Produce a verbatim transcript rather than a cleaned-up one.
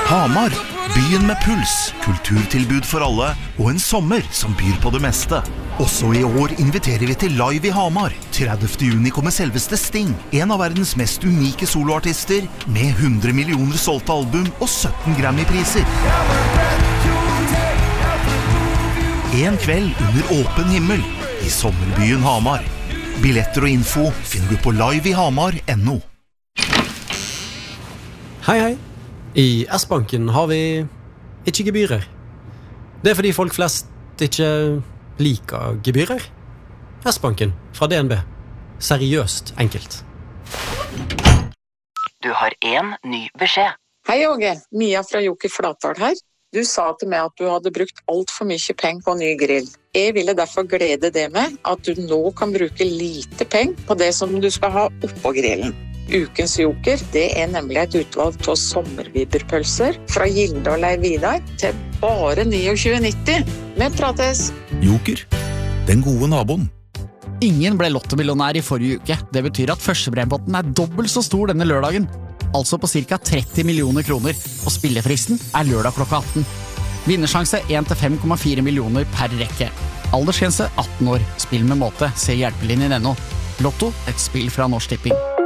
Hamar, byen med puls, kulturtilbud for alle og en sommer som byr på det meste. Også i år inviterer vi til Live i Hamar. tredivte juni kommer selveste Sting, en av verdens mest unike soloartister, med hundre millioner solgte album og sytten Grammy-priser. En kveld under åpen himmel i sommerbyen Hamar. Billetter og info finner du på live i hamar punktum no. Hei, hei. I S-banken har vi ikke gebyrer. Det er fordi folk flest ikke liker gebyrer. S-banken fra D N B. Seriøst enkelt. Du har en ny beskjed. Hei, Åge. Mia fra Joker Flatdal her. Du sa til meg at du hadde brukt alt for mye penger på ny grill. Jeg ville derfor glede det med at du nå kan bruke lite penger på det som du skal ha oppå grillen. Ukens Joker, det er nemlig et utvalg av sommerviberpølser fra Gilde og Leir Vidar til bare tjueni nitti. Vi prates! Joker, den gode naboen. Ingen ble lottomillionær i forrige uke. Det betyr at førstepremiepotten er dobbelt så stor denne lørdagen. Altså på cirka tretti millioner kroner, og spillefristen er lørdag klokka atten. Vinnersjanse en til fem komma fire millioner per rekke. Aldersgrense atten år. Spill med måte. Se hjelpelinjen punktum no. Lotto, et spill fra Norsk Tipping.